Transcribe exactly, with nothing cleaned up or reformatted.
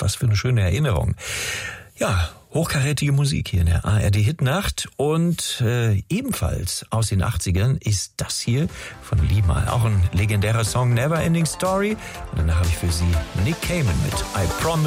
Was für eine schöne Erinnerung. Ja, hochkarätige Musik hier in der A R D Hitnacht und äh, ebenfalls aus den achtzigern ist das hier von Limahl. Auch ein legendärer Song, Never Ending Story. Und danach habe ich für Sie Nick Cayman mit I Promise